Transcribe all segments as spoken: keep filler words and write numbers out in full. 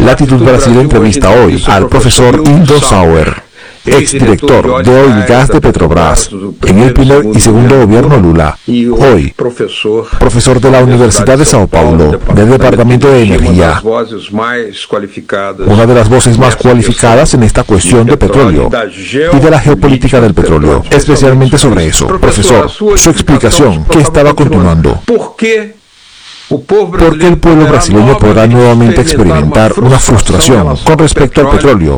Latitud Brasil entrevista hoy al profesor Hildo Sauer, exdirector de Oil y Gas de Petrobras en el primer y segundo gobierno Lula. Hoy, profesor de la Universidad de Sao Paulo, del Departamento de Energía, una de las voces más cualificadas en esta cuestión de petróleo y de la geopolítica del petróleo, especialmente sobre eso. Profesor, su explicación, ¿qué estaba continuando? ¿Por qué el pueblo brasileño podrá nuevamente experimentar una frustración con respecto al petróleo,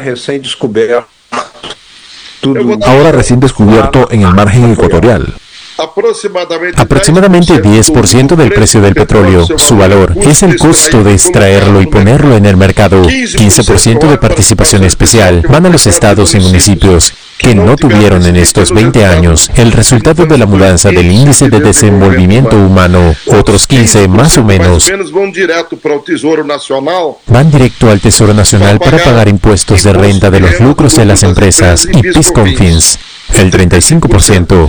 ahora recién descubierto en el margen ecuatorial? Aproximadamente diez por ciento del precio del petróleo, su valor, es el costo de extraerlo y ponerlo en el mercado. quince por ciento de participación especial van a los estados y municipios que no tuvieron en estos veinte años el resultado de la mudanza del índice de desenvolvimiento humano. Otros quince, más o menos, van directo al Tesoro Nacional para pagar impuestos de renta de los lucros de las empresas y PIS-COFINS. El treinta y cinco por ciento.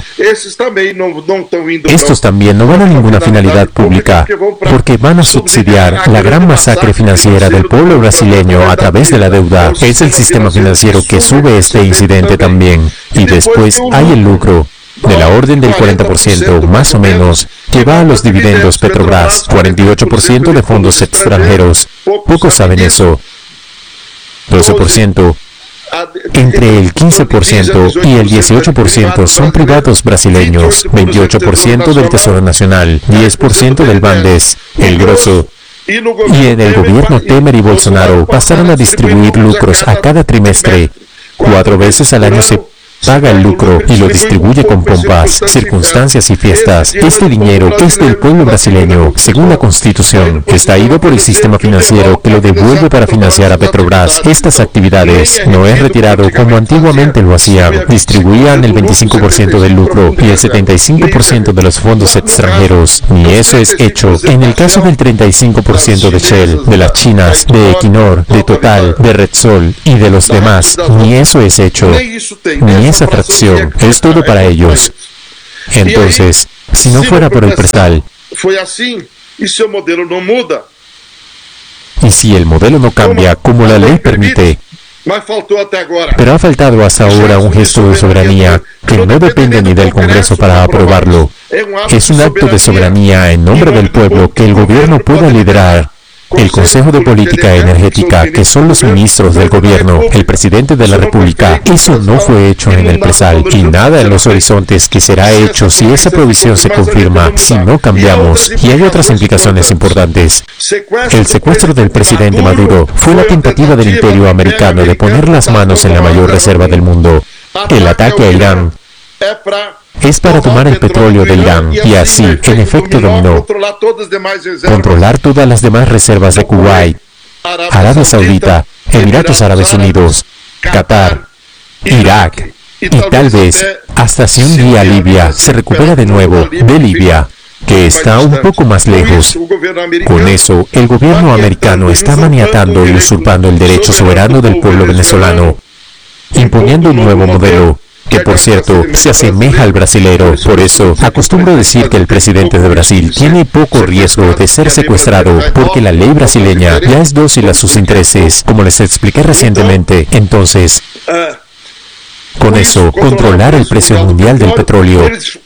Estos también no van a ninguna finalidad pública, porque van a subsidiar la gran masacre financiera del pueblo brasileño a través de la deuda. Es el sistema financiero que sube este incidente también. Y después hay el lucro, de la orden del cuarenta por ciento, más o menos, que va a los dividendos Petrobras, cuarenta y ocho por ciento de fondos extranjeros. Pocos saben eso. doce por ciento. Entre el quince por ciento y el dieciocho por ciento son privados brasileños, veintiocho por ciento del Tesoro Nacional, diez por ciento del Bandes, el grosso. Y en el gobierno Temer y Bolsonaro pasaron a distribuir lucros a cada trimestre. Cuatro veces al año se paga el lucro y lo distribuye con pompas, circunstancias y fiestas. Este dinero es del pueblo brasileño, según la Constitución. Está ido por el sistema financiero que lo devuelve para financiar a Petrobras. Estas actividades no es retirado como antiguamente lo hacían. Distribuían el veinticinco por ciento del lucro y el setenta y cinco por ciento de los fondos extranjeros. Ni eso es hecho. En el caso del treinta y cinco por ciento de Shell, de las chinas, de Equinor, de Total, de Repsol y de los demás, ni eso es hecho. Ni esa fracción, es todo para ellos. Entonces, si no fuera por el prestal, y si el modelo no cambia como la ley permite, pero ha faltado hasta ahora un gesto de soberanía que no depende ni del Congreso para aprobarlo. Es un acto de soberanía en nombre del pueblo que el gobierno pueda liderar. El Consejo de Política Energética, que son los ministros del gobierno, el presidente de la República, eso no fue hecho en el presal y nada en los horizontes que será hecho si esa provisión se confirma, si no cambiamos. Y hay otras implicaciones importantes. El secuestro del presidente Maduro fue la tentativa del imperio americano de poner las manos en la mayor reserva del mundo. El ataque a Irán es para tomar el petróleo de Irán y así, en efecto dominó, controlar todas las demás reservas de Kuwait, Arabia Saudita, Emiratos Árabes Unidos, Qatar, Irak y tal vez hasta si un día Libia se recupera de nuevo de Libia, que está un poco más lejos. Con eso, el gobierno americano está maniatando y usurpando el derecho soberano del pueblo venezolano, imponiendo un nuevo modelo, que por cierto, se asemeja al brasilero. Por eso, acostumbro decir que el presidente de Brasil tiene poco riesgo de ser secuestrado, porque la ley brasileña ya es dócil a sus intereses, como les expliqué recientemente. Entonces, con eso, controlar el precio mundial del petróleo.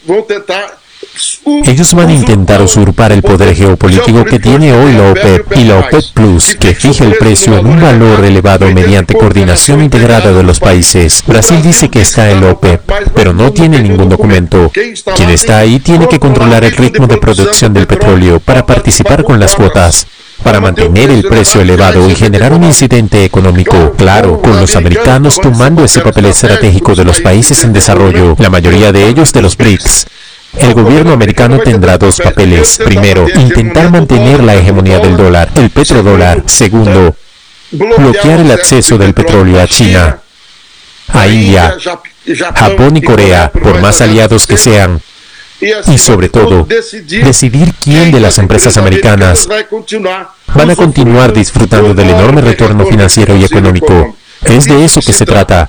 Ellos van a intentar usurpar el poder geopolítico que tiene hoy la OPEP y la OPEP Plus, que fija el precio en un valor elevado mediante coordinación integrada de los países. Brasil dice que está en la OPEP, pero no tiene ningún documento. Quien está ahí tiene que controlar el ritmo de producción del petróleo para participar con las cuotas, para mantener el precio elevado y generar un incidente económico, claro, con los americanos tomando ese papel estratégico de los países en desarrollo, la mayoría de ellos de los BRICS. El gobierno americano tendrá dos papeles. Primero, intentar mantener la hegemonía del dólar, el petrodólar. Segundo, bloquear el acceso del petróleo a China, a India, Japón y Corea, por más aliados que sean. Y sobre todo, decidir quién de las empresas americanas van a continuar disfrutando del enorme retorno financiero y económico. Es de eso que se trata.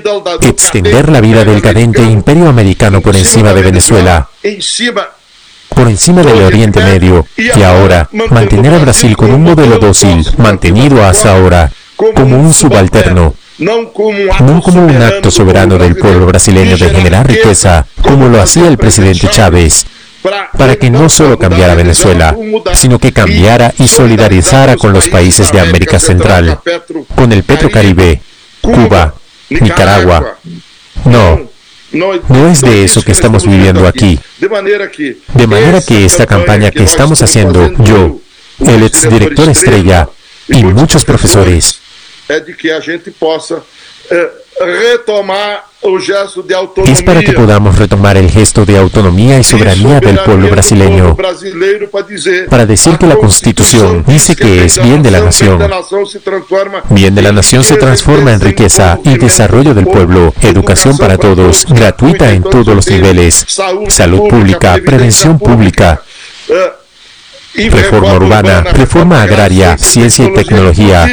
Extender la vida del cadente imperio americano por encima de Venezuela. por encima del Oriente Medio, y ahora mantener a Brasil con un modelo dócil, mantenido hasta ahora, como un subalterno, no como un acto soberano del pueblo brasileño de generar riqueza, como lo hacía el presidente Chávez, para que no solo cambiara Venezuela, sino que cambiara y solidarizara con los países de América Central, con el Petrocaribe, Cuba, Nicaragua. No, no es de eso que estamos viviendo aquí. De manera que esta campaña que estamos haciendo, yo, el exdirector Estrella y muchos profesores, es para que podamos retomar el gesto de autonomía y soberanía del pueblo brasileño, para decir que la Constitución dice que es bien de la nación. Bien de la nación se transforma en riqueza y desarrollo del pueblo, educación para todos, gratuita en todos los niveles, salud pública, prevención pública, reforma urbana, reforma agraria, ciencia y tecnología,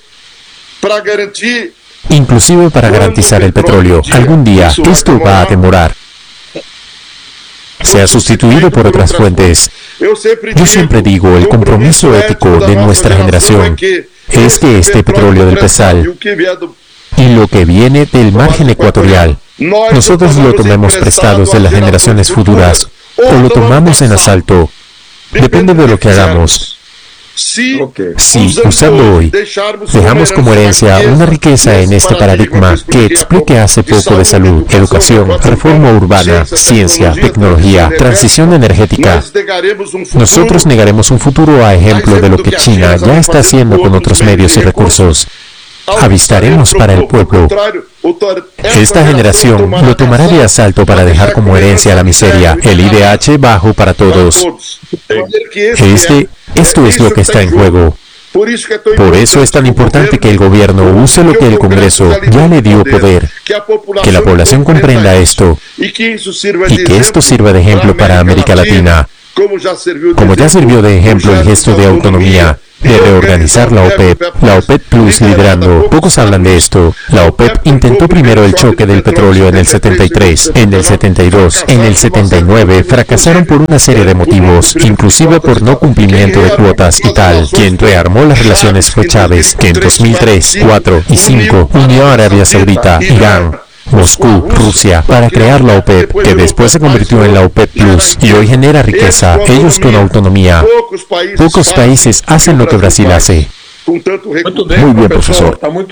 inclusive para garantizar el petróleo. Algún día esto va a demorar. Se ha sustituido por otras fuentes. Yo siempre digo, el compromiso ético de nuestra generación es que este petróleo del Pesal y lo que viene del margen ecuatorial, nosotros lo tomemos prestados de las generaciones futuras o lo tomamos en asalto. Depende de lo que hagamos. Si, usando hoy, dejamos como herencia una riqueza en este paradigma que explique hace poco de salud, educación, reforma urbana, ciencia, tecnología, transición energética, nosotros negaremos un futuro a ejemplo de lo que China ya está haciendo con otros medios y recursos. Avistaremos para el pueblo. Esta generación lo tomará de asalto para dejar como herencia la miseria, el I D H bajo para todos. Este, esto es lo que está en juego. Por eso es tan importante que el gobierno use lo que el Congreso ya le dio poder, que la población comprenda esto y que esto sirva de ejemplo para América Latina, como ya sirvió de ejemplo el gesto de autonomía, de reorganizar la OPEP, la OPEP Plus liderando. Pocos hablan de esto. La OPEP intentó primero el choque del petróleo en el setenta y tres, en el setenta y dos, en el setenta y nueve, fracasaron por una serie de motivos, inclusive por no cumplimiento de cuotas y tal. Quien rearmó las relaciones fue Chávez, que en dos mil tres, cuatro y cinco unió a Arabia Saudita, Irán, Moscú, Rusia, para crear la OPEP, que después se convirtió en la OPEP Plus, y hoy genera riqueza, ellos con autonomía. Pocos países hacen lo que Brasil hace. Muy bien, profesor.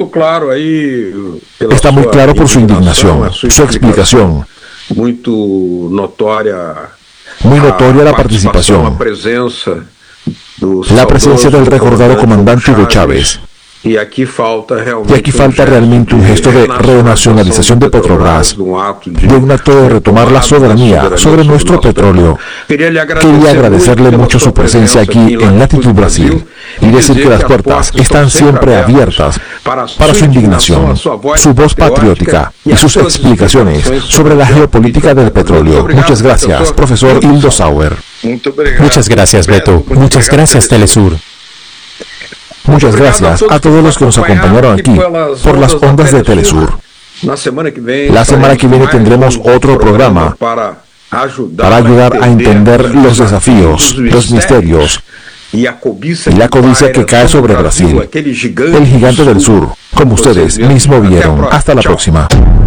Está muy claro por su indignación, su explicación. Muy notoria la participación, la presencia del recordado comandante Hugo Chávez. Y aquí falta realmente un gesto de renacionalización de Petrobras, de un acto de retomar la soberanía sobre nuestro petróleo. Quería agradecerle mucho su presencia aquí en Latitud Brasil y decir que las puertas están siempre abiertas para su indignación, su voz patriótica y sus explicaciones sobre la geopolítica del petróleo. Muchas gracias, profesor Hildo Sauer. Muchas gracias, Beto. Muchas gracias, Telesur. Muchas gracias a todos los que nos acompañaron aquí por las ondas de Telesur. La semana que viene tendremos otro programa para ayudar a entender los desafíos, los misterios y la codicia que cae sobre Brasil, el gigante del sur, como ustedes mismos vieron. Hasta la próxima.